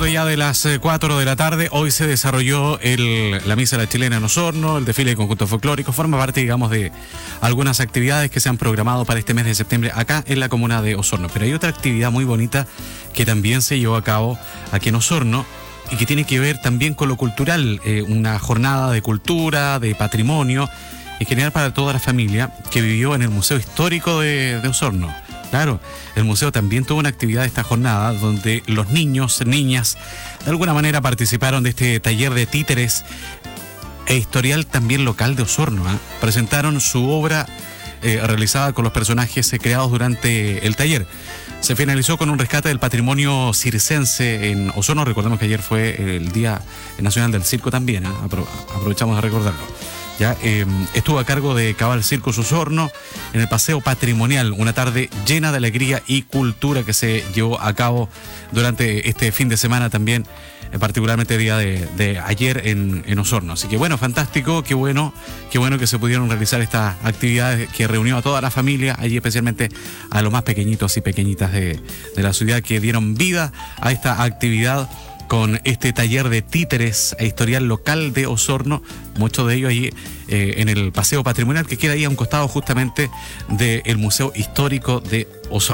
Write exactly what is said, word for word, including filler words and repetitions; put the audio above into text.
minutos ya de las cuatro de la tarde. Hoy se desarrolló el, la Misa de la Chilena en Osorno, el desfile de conjunto folclórico. Forma parte, digamos, de algunas actividades que se han programado para este mes de septiembre acá en la comuna de Osorno. Pero hay otra actividad muy bonita que también se llevó a cabo aquí en Osorno y que tiene que ver también con lo cultural. Eh, una jornada de cultura, de patrimonio, en general para toda la familia que vivió en el Museo Histórico de, de Osorno. Claro, el museo también tuvo una actividad esta jornada donde los niños, niñas, de alguna manera participaron de este taller de títeres e historial también local de Osorno. ¿eh? Presentaron su obra eh, realizada con los personajes eh, creados durante el taller. Se finalizó con un rescate del patrimonio circense en Osorno. Recordemos que ayer fue el Día Nacional del Circo también. ¿eh? Apro- aprovechamos de recordarlo. Ya eh, estuvo a cargo de Cabal Circus Osorno en el Paseo Patrimonial, una tarde llena de alegría y cultura que se llevó a cabo durante este fin de semana también, eh, particularmente el día de, de ayer en, en Osorno. Así que bueno, fantástico, qué bueno, qué bueno que se pudieron realizar estas actividades que reunió a toda la familia, allí especialmente a los más pequeñitos y pequeñitas de, de la ciudad que dieron vida a esta actividad con este taller de títeres e historial local de Osorno, muchos de ellos ahí eh, en el Paseo Patrimonial que queda ahí a un costado justamente del Museo Histórico de Osorno.